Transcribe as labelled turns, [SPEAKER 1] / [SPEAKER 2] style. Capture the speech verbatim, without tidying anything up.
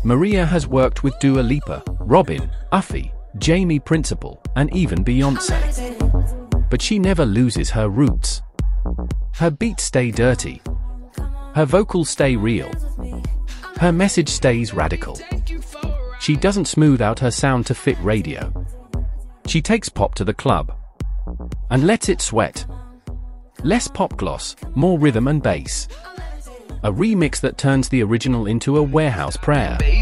[SPEAKER 1] Maria has worked with Dua Lipa, Robin, Uffy, Jamie Principle, and even Beyoncé. But she never loses her roots. Her beats stay dirty. Her vocals stay real. Her message stays radical. She doesn't smooth out her sound to fit radio. She takes pop to the club and lets it sweat. Less pop gloss, more rhythm and bass. A remix that turns the original into a warehouse prayer.